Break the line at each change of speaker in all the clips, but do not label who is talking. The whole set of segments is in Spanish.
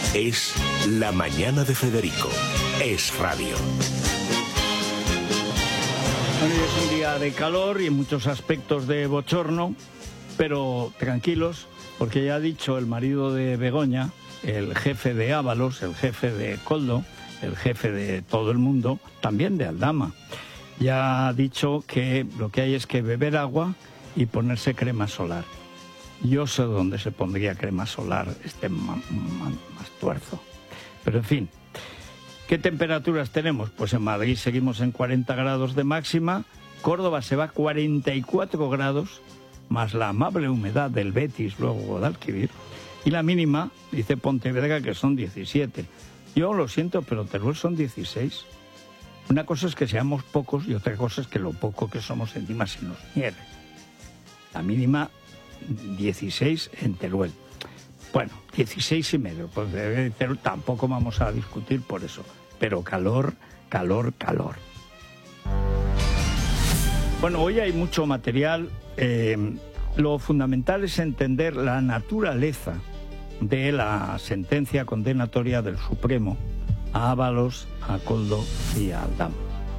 Es La Mañana de Federico. Es radio.
Hoy es un día de calor y en muchos aspectos de bochorno, pero tranquilos, porque ya ha dicho el marido de Begoña, el jefe de Ábalos, el jefe de Koldo, el jefe de todo el mundo, también de Aldama. Ya ha dicho que lo que hay es que beber agua y ponerse crema solar. Yo sé dónde se pondría crema solar más tuerzo. Pero en fin, ¿qué temperaturas tenemos? Pues en Madrid seguimos en 40 grados de máxima, Córdoba se va a 44 grados, más la amable humedad del Betis, luego Guadalquivir, y la mínima, dice Pontevedra, que son 17. Yo lo siento, pero Teruel son 16. Una cosa es que seamos pocos y otra cosa es que lo poco que somos encima se nos nieve. La mínima 16 en Teruel. Bueno, 16 y medio, pues de Teruel tampoco vamos a discutir por eso. Pero calor, calor, calor. Bueno, hoy hay mucho material. Lo fundamental es entender la naturaleza de la sentencia condenatoria del Supremo a Ábalos, a Koldo y a Aldama.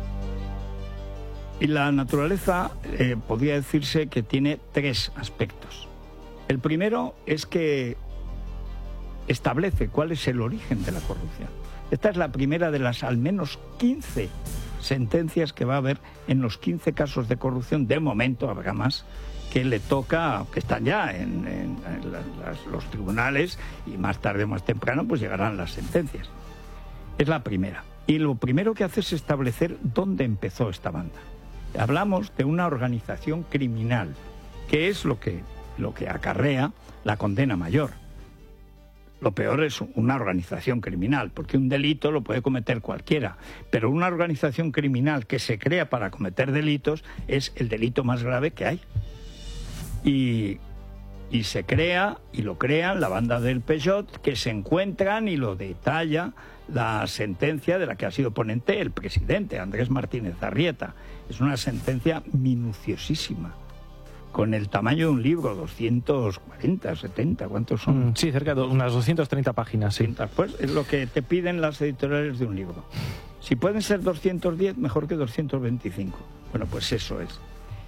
Y la naturaleza podría decirse que tiene tres aspectos. El primero es que establece cuál es el origen de la corrupción. Esta es la primera de las al menos 15 sentencias que va a haber en los 15 casos de corrupción. De momento habrá más que le toca, que están ya en los tribunales, y más tarde o más temprano pues llegarán las sentencias. Es la primera. Y lo primero que hace es establecer dónde empezó esta banda. Hablamos de una organización criminal, que es lo que acarrea la condena mayor. Lo peor es una organización criminal, porque un delito lo puede cometer cualquiera, pero una organización criminal que se crea para cometer delitos es el delito más grave que hay. Y se crea, y lo crean la banda del Peugeot, que se encuentran, y lo detalla la sentencia de la que ha sido ponente el presidente, Andrés Martínez Arrieta. Es una sentencia minuciosísima, con el tamaño de un libro, 240, 70, ¿cuántos son?
Sí, cerca de unas 230 páginas, sí.
Pues es lo que te piden las editoriales de un libro. Si pueden ser 210, mejor que 225. Bueno, pues eso es.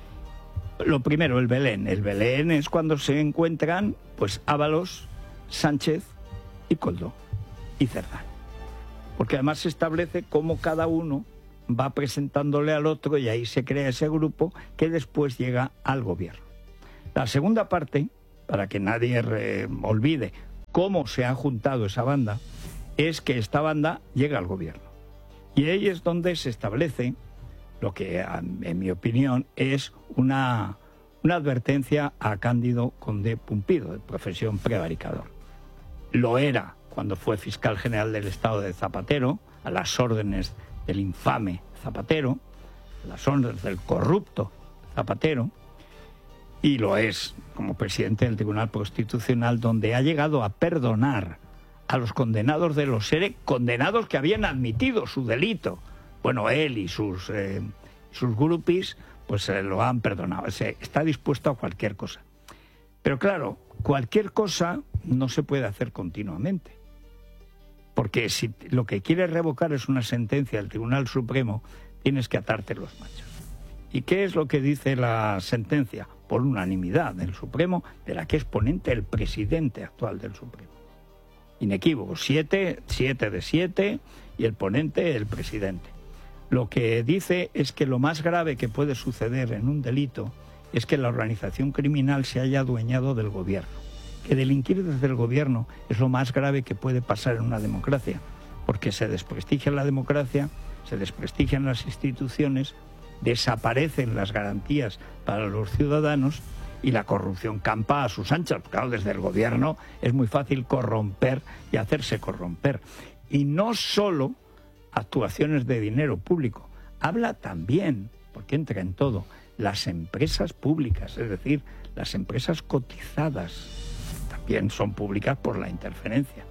Lo primero, el Belén. El Belén es cuando se encuentran, pues, Ábalos, Sánchez y Koldo y Cerdán. Porque además se establece cómo cada uno va presentándole al otro y ahí se crea ese grupo que después llega al gobierno. La segunda parte, para que nadie olvide cómo se ha juntado esa banda, es que esta banda llega al gobierno. Y ahí es donde se establece lo que, en mi opinión, es una advertencia a Cándido Conde Pumpido, de profesión prevaricador. Lo era cuando fue fiscal general del Estado de Zapatero, a las órdenes del infame Zapatero, a las órdenes del corrupto Zapatero, y lo es como presidente del Tribunal Constitucional, donde ha llegado a perdonar a los condenados de los ERE, condenados que habían admitido su delito. Bueno, él y sus grupis pues lo han perdonado. Está dispuesto a cualquier cosa. Pero claro, cualquier cosa no se puede hacer continuamente. Porque si lo que quieres revocar es una sentencia del Tribunal Supremo, tienes que atarte los machos. ¿Y qué es lo que dice la sentencia? Por unanimidad del Supremo, de la que es ponente el presidente actual del Supremo. Inequívoco, 7 de 7, y el ponente el presidente. Lo que dice es que lo más grave que puede suceder en un delito es que la organización criminal se haya adueñado del gobierno. Que delinquir desde el gobierno es lo más grave que puede pasar en una democracia, porque se desprestigia la democracia, se desprestigian las instituciones, desaparecen las garantías para los ciudadanos y la corrupción campa a sus anchas. Claro, desde el gobierno es muy fácil corromper y hacerse corromper. Y no solo actuaciones de dinero público, habla también, porque entra en todo, las empresas públicas, es decir, las empresas cotizadas, también son públicas por la interferencia.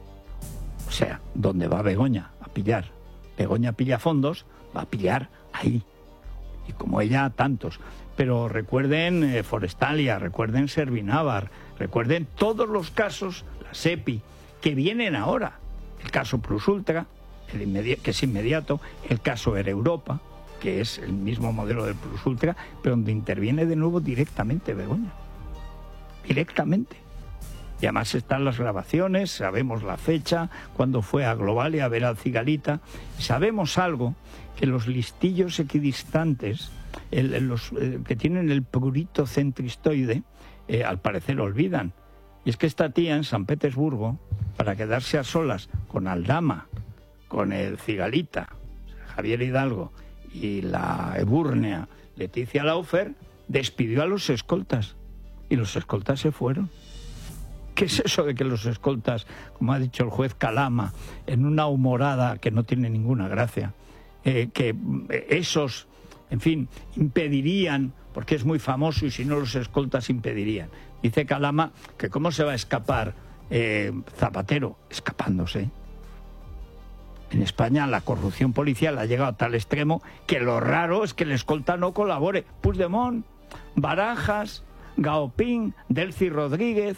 O sea, donde va Begoña a pillar, Begoña pilla fondos, va a pillar ahí. Y como ella, tantos. Pero recuerden Forestalia, recuerden Servinávar, recuerden todos los casos, la SEPI, que vienen ahora. El caso Plus Ultra, que es inmediato, el caso Air Europa, que es el mismo modelo del Plus Ultra, pero donde interviene de nuevo directamente Begoña. Directamente. Y además están las grabaciones, sabemos la fecha, cuando fue a Globalia a ver al Cigalita. Sabemos algo, que los listillos equidistantes, los que tienen el prurito centristoide, al parecer olvidan. Y es que esta tía en San Petersburgo, para quedarse a solas con Aldama, con el Cigalita, Javier Hidalgo, y la ebúrnea Leticia Laufer, despidió a los escoltas. Y los escoltas se fueron. ¿Qué es eso de que los escoltas, como ha dicho el juez Calama, en una humorada que no tiene ninguna gracia, que esos, en fin, impedirían, porque es muy famoso y si no los escoltas impedirían? Dice Calama que cómo se va a escapar Zapatero, escapándose. En España la corrupción policial ha llegado a tal extremo que lo raro es que el escolta no colabore. Puigdemont, Barajas, Gaopín, Delcy Rodríguez,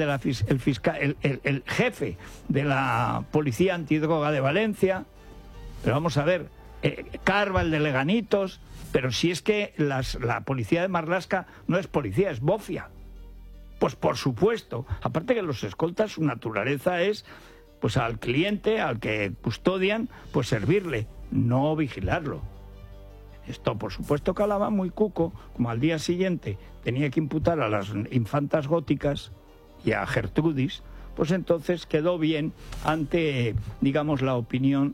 el jefe de la Policía Antidroga de Valencia, pero vamos a ver, Carva, el de Leganitos, pero si es que la policía de Marlaska no es policía, es bofia. Pues por supuesto, aparte que los escoltas, su naturaleza es, pues al cliente, al que custodian, pues servirle, no vigilarlo. Esto, por supuesto, Calama muy cuco, como al día siguiente tenía que imputar a las infantas góticas y a Gertrudis, pues entonces quedó bien ante, digamos, la opinión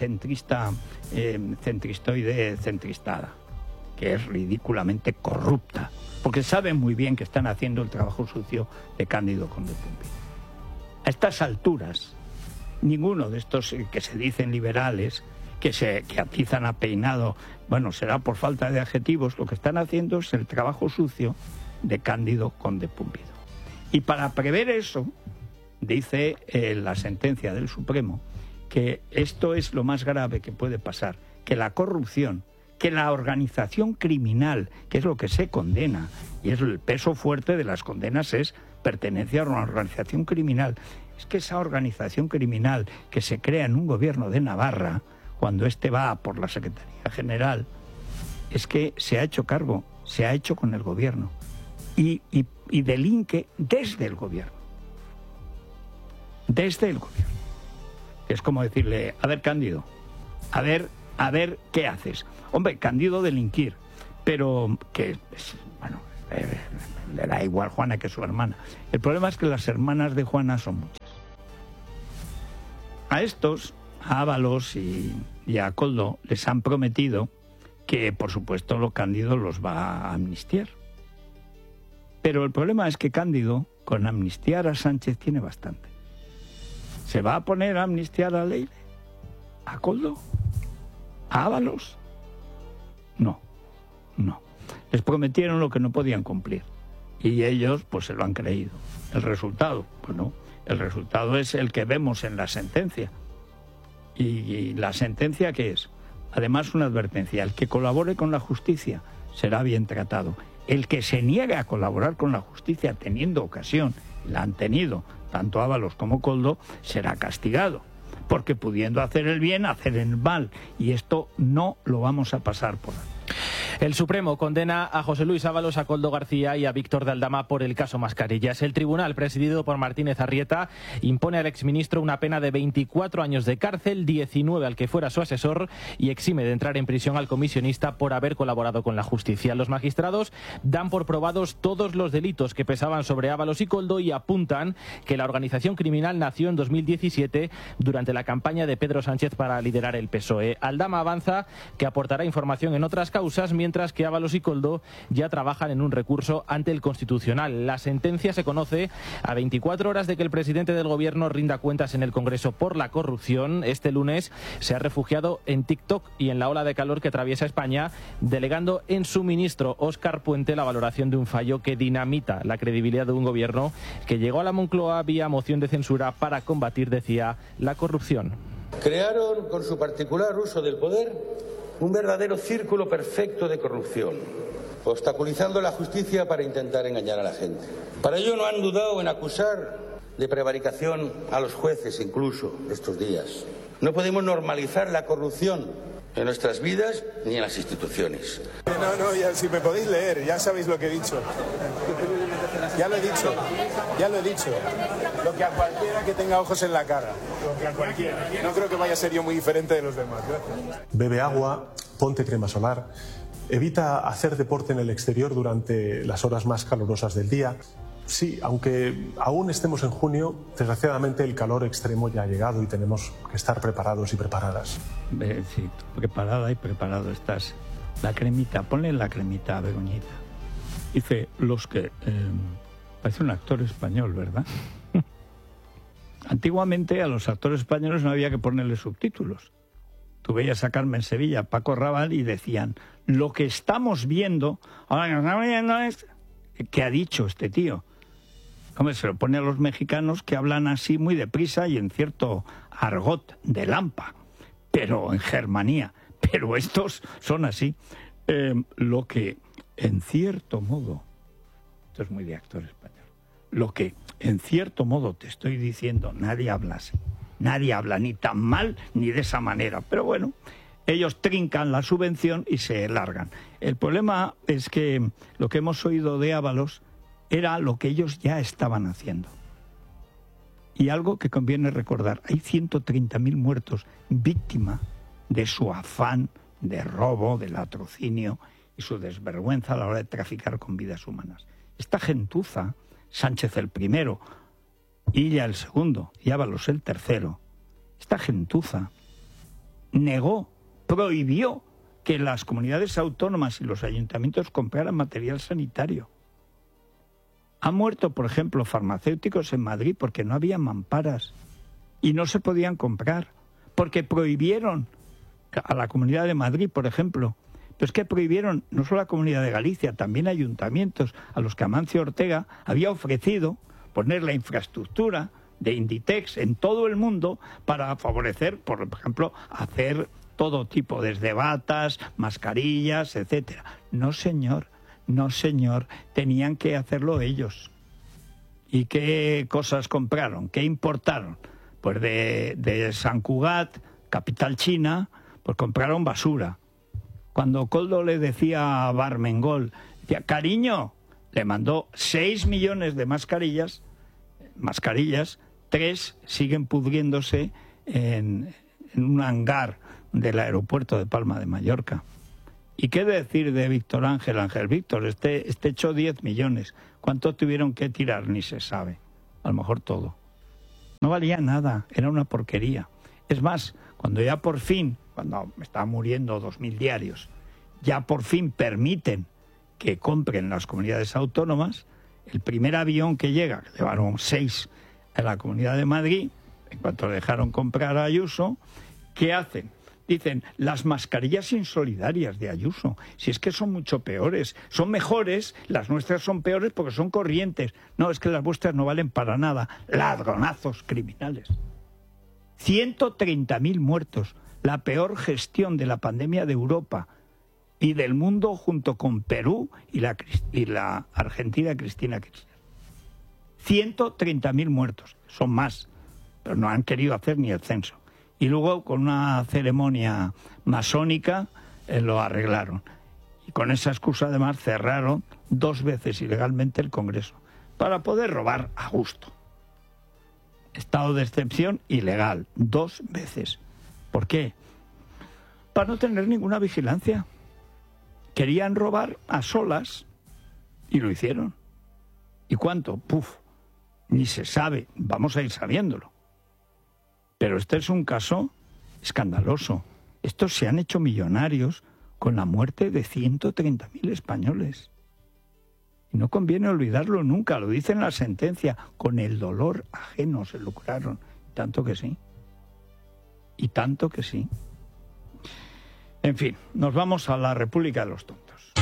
centristoide, centristada, que es ridículamente corrupta, porque saben muy bien que están haciendo el trabajo sucio de Cándido Conde Pumpido. A estas alturas, ninguno de estos que se dicen liberales, que atizan a Peinado, bueno, será por falta de adjetivos, lo que están haciendo es el trabajo sucio de Cándido Conde Pumpido. Y para prever eso, dice la sentencia del Supremo, que esto es lo más grave que puede pasar, que la corrupción, que la organización criminal, que es lo que se condena, y es el peso fuerte de las condenas, es pertenencia a una organización criminal. Es que esa organización criminal que se crea en un gobierno de Navarra, cuando este va por la Secretaría General, es que se ha hecho cargo, se ha hecho con el gobierno y delinque desde el gobierno. Desde el gobierno. Es como decirle, a ver, Cándido, a ver qué haces. Hombre, Cándido delinquir, pero que, bueno, le da igual Juana que su hermana. El problema es que las hermanas de Juana son muchas. A estos, a Ábalos y a Koldo, les han prometido que, por supuesto, Cándido los va a amnistiar. Pero el problema es que Cándido, con amnistiar a Sánchez, tiene bastante. ¿Se va a poner a amnistiar a Leire? ¿A Koldo? ¿A Ábalos? No. Les prometieron lo que no podían cumplir. Y ellos, pues, se lo han creído. ¿El resultado? Pues no. El resultado es el que vemos en la sentencia. ¿Y la sentencia qué es? Además, una advertencia. El que colabore con la justicia será bien tratado. El que se niegue a colaborar con la justicia teniendo ocasión, la han tenido, tanto Ábalos como Koldo, será castigado. Porque pudiendo hacer el bien, hacer el mal. Y esto no lo vamos a pasar por alto.
El Supremo condena a José Luis Ábalos, a Koldo García y a Víctor de Aldama por el caso Mascarillas. El tribunal, presidido por Martínez Arrieta, impone al exministro una pena de 24 años de cárcel, 19 al que fuera su asesor, y exime de entrar en prisión al comisionista por haber colaborado con la justicia. Los magistrados dan por probados todos los delitos que pesaban sobre Ábalos y Koldo y apuntan que la organización criminal nació en 2017 durante la campaña de Pedro Sánchez para liderar el PSOE. Aldama avanza que aportará información en otras causas, mientras que Ábalos y Koldo ya trabajan en un recurso ante el Constitucional. La sentencia se conoce a 24 horas de que el presidente del Gobierno rinda cuentas en el Congreso por la corrupción. Este lunes se ha refugiado en TikTok y en la ola de calor que atraviesa España, delegando en su ministro Óscar Puente la valoración de un fallo que dinamita la credibilidad de un Gobierno que llegó a la Moncloa vía moción de censura para combatir, decía, la corrupción.
Crearon con su particular uso del poder un verdadero círculo perfecto de corrupción, obstaculizando la justicia para intentar engañar a la gente. Para ello no han dudado en acusar de prevaricación a los jueces incluso estos días. No podemos normalizar la corrupción en nuestras vidas ni en las instituciones.
No, ya, si me podéis leer, ya sabéis lo que he dicho. Ya lo he dicho. Lo que a cualquiera que tenga ojos en la cara. Lo que a cualquiera. No creo que vaya a ser yo muy diferente de los demás. Gracias.
Bebe agua, ponte crema solar, evita hacer deporte en el exterior durante las horas más calurosas del día. Sí, aunque aún estemos en junio, desgraciadamente el calor extremo ya ha llegado y tenemos que estar preparados y preparadas.
Sí, preparada y preparado estás. La cremita, ponle la cremita a Begoñita. Dice, los que... parece un actor español, ¿verdad? Antiguamente a los actores españoles no había que ponerle subtítulos. Tú veías a Carmen Sevilla, Paco Rabanne y decían, lo que estamos viendo... ¿Qué ha dicho este tío? Hombre, se lo pone a los mexicanos que hablan así muy deprisa y en cierto argot de Lampa, pero en Germanía. Pero estos son así. Lo que, en cierto modo, esto es muy de actor español, lo que, en cierto modo, te estoy diciendo, nadie habla así. Nadie habla ni tan mal ni de esa manera. Pero bueno, ellos trincan la subvención y se largan. El problema es que lo que hemos oído de Ábalos era lo que ellos ya estaban haciendo. Y algo que conviene recordar, hay 130.000 muertos víctima de su afán de robo, de latrocinio y su desvergüenza a la hora de traficar con vidas humanas. Esta gentuza, Sánchez el primero, Illa el segundo y Ábalos el tercero, esta gentuza negó, prohibió que las comunidades autónomas y los ayuntamientos compraran material sanitario. Han muerto, por ejemplo, farmacéuticos en Madrid porque no había mamparas y no se podían comprar, porque prohibieron a la Comunidad de Madrid, por ejemplo. Pero es que prohibieron no solo a la Comunidad de Galicia, también ayuntamientos a los que Amancio Ortega había ofrecido poner la infraestructura de Inditex en todo el mundo para favorecer, por ejemplo, hacer todo tipo, desde batas, mascarillas, etcétera. No, señor. No, señor, tenían que hacerlo ellos. ¿Y qué cosas compraron? ¿Qué importaron? Pues de San Cugat, capital china, pues compraron basura. Cuando Koldo le decía a Barmengol, decía, cariño, le mandó 6 millones de mascarillas, 3 siguen pudriéndose en un hangar del aeropuerto de Palma de Mallorca. ¿Y qué decir de Víctor Ángel Víctor? Este echó 10 millones. ¿Cuánto tuvieron que tirar? Ni se sabe. A lo mejor todo. No valía nada, era una porquería. Es más, cuando ya por fin, cuando me estaba muriendo 2.000 diarios, ya por fin permiten que compren las comunidades autónomas, el primer avión que llega, que llevaron 6 a la Comunidad de Madrid, en cuanto dejaron comprar a Ayuso, ¿qué hacen? Dicen, las mascarillas insolidarias de Ayuso, si es que son mucho peores, son mejores, las nuestras son peores porque son corrientes. No, es que las vuestras no valen para nada. Ladronazos criminales. 130.000 muertos, la peor gestión de la pandemia de Europa y del mundo junto con Perú y la Argentina Cristina Kirchner. 130.000 muertos, son más, pero no han querido hacer ni el censo. Y luego, con una ceremonia masónica, lo arreglaron. Y con esa excusa, además, cerraron 2 veces ilegalmente el Congreso, para poder robar a gusto. Estado de excepción ilegal, 2 veces. ¿Por qué? Para no tener ninguna vigilancia. Querían robar a solas y lo hicieron. ¿Y cuánto? Ni se sabe, vamos a ir sabiéndolo. Pero este es un caso escandaloso. Estos se han hecho millonarios con la muerte de 130.000 españoles. Y no conviene olvidarlo nunca, lo dice en la sentencia, con el dolor ajeno se lucraron. Tanto que sí. Y tanto que sí. En fin, nos vamos a la República de los Tontos.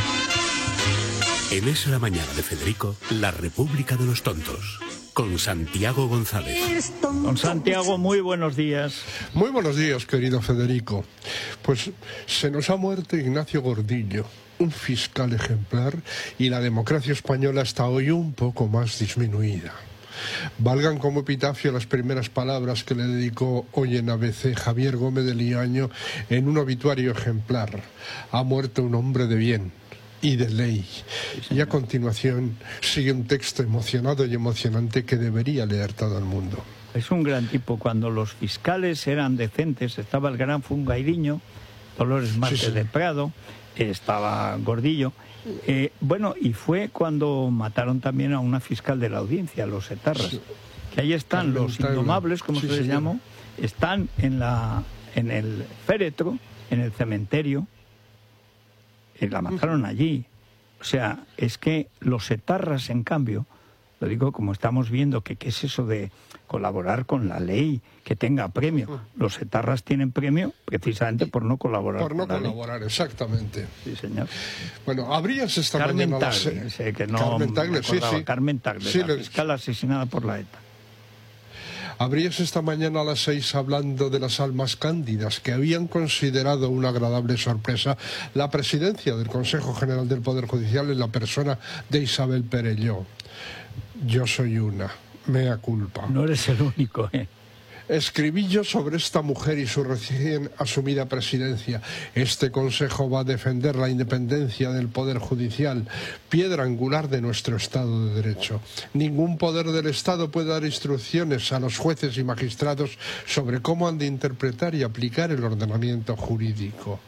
En Es la Mañana de Federico, la República de los Tontos. Con Santiago González.
Don Santiago, muy buenos días.
Muy buenos días, querido Federico. Pues se nos ha muerto Ignacio Gordillo, un fiscal ejemplar, y la democracia española está hoy un poco más disminuida. Valgan como epitafio las primeras palabras que le dedicó hoy en ABC Javier Gómez de Liaño en un obituario ejemplar. Ha muerto un hombre de bien y de ley. Y a continuación sigue un texto emocionado y emocionante que debería leer todo el mundo.
Es un gran tipo. Cuando los fiscales eran decentes, estaba el gran Fungairiño, Dolores Márquez de Prado, estaba Gordillo. Bueno, y fue cuando mataron también a una fiscal de la audiencia, los etarras. Que ahí están los indomables, como se les llamó, están en el féretro, en el cementerio. La mataron allí. O sea, es que los etarras, en cambio, lo digo como estamos viendo, que qué es eso de colaborar con la ley, que tenga premio. Los etarras tienen premio precisamente por no colaborar.
Por no colaborar, exactamente.
Sí, señor.
Bueno, abrías esta
Carmen
mañana...
Tagle, que no
Carmen Tagle,
sí. Carmen Tagle, la fiscal asesinada por la ETA.
Abrías esta mañana a las 6 hablando de las almas cándidas que habían considerado una agradable sorpresa la presidencia del Consejo General del Poder Judicial en la persona de Isabel Perelló. Yo soy una, mea culpa.
No eres el único,
Escribí yo sobre esta mujer y su recién asumida presidencia. Este Consejo va a defender la independencia del Poder Judicial, piedra angular de nuestro Estado de Derecho. Ningún poder del Estado puede dar instrucciones a los jueces y magistrados sobre cómo han de interpretar y aplicar el ordenamiento jurídico.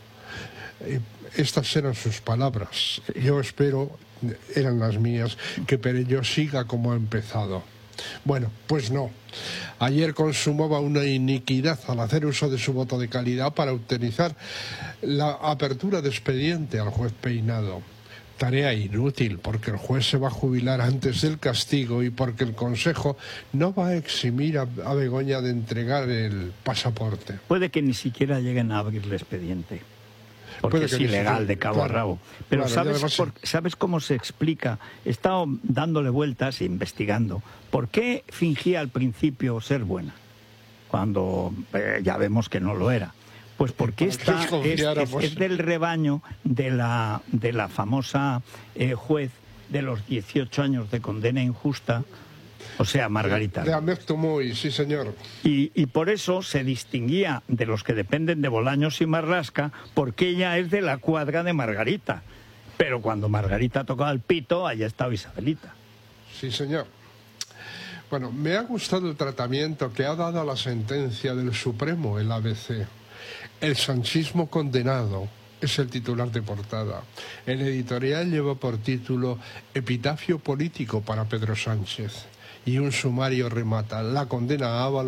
Estas eran sus palabras. Yo espero, eran las mías, que Perelló siga como ha empezado. Bueno, pues no. Ayer consumaba una iniquidad al hacer uso de su voto de calidad para utilizar la apertura de expediente al juez Peinado. Tarea inútil, porque el juez se va a jubilar antes del castigo y porque el Consejo no va a eximir a Begoña de entregar el pasaporte.
Puede que ni siquiera lleguen a abrir el expediente, porque es ilegal de cabo a rabo. Pero ¿sabes cómo se explica? He estado dándole vueltas e investigando. ¿Por qué fingía al principio ser buena? Cuando ya vemos que no lo era. Pues porque es del rebaño de la famosa juez de los 18 años de condena injusta, o sea, Margarita.
De Amertumoy, sí, señor.
Y por eso se distinguía de los que dependen de Bolaños y Marlasca, porque ella es de la cuadra de Margarita. Pero cuando Margarita tocaba el pito, allá estaba Isabelita.
Sí, señor. Bueno, me ha gustado el tratamiento que ha dado a la sentencia del Supremo, el ABC. El sanchismo condenado es el titular de portada. El editorial lleva por título Epitafio político para Pedro Sánchez. Y un sumario remata: la condena a Ábalos